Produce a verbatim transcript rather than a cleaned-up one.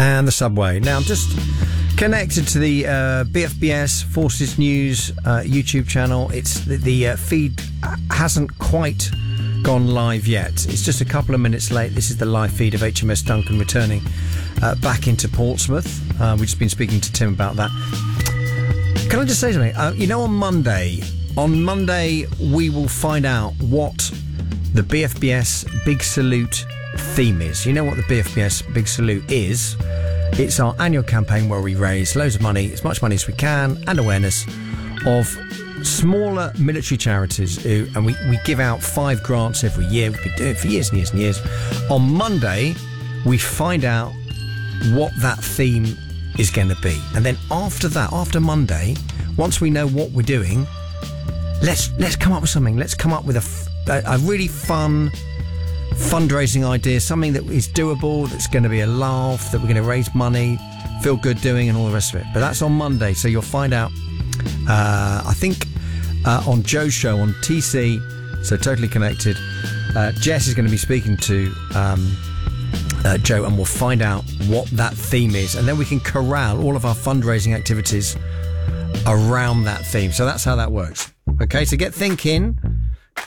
and the subway. Now, just connected to the uh, B F B S Forces News uh, YouTube channel. It's the, the uh, feed hasn't quite gone live yet. It's just a couple of minutes late. This is the live feed of H M S Duncan returning uh, back into Portsmouth. Uh, we've just been speaking to Tim about that. Can I just say something? Uh, you know, on Monday, on Monday we will find out what the B F B S Big Salute theme is. You know what the B F B S Big Salute is? It's our annual campaign where we raise loads of money, as much money as we can, and awareness of smaller military charities who, and we, we give out five grants every year. We've been doing it for years and years and years. On Monday, we find out what that theme is going to be. And then after that, after Monday, once we know what we're doing, let's let's come up with something. Let's come up with a, a, a really fun fundraising idea, something that is doable, that's going to be a laugh, that we're going to raise money, feel good doing, and all the rest of it. But that's on Monday, so you'll find out, uh, I think, uh, on Joe's show on T C, so Totally Connected. Uh, Jess is going to be speaking to um, uh, Joe, and we'll find out what that theme is, and then we can corral all of our fundraising activities around that theme. So that's how that works. Okay, so get thinking